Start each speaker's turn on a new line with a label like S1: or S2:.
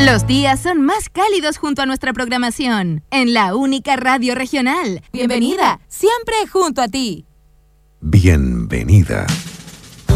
S1: Los días son más cálidos junto a nuestra programación, en la única radio regional. Bienvenida, siempre junto a ti.
S2: Bienvenida.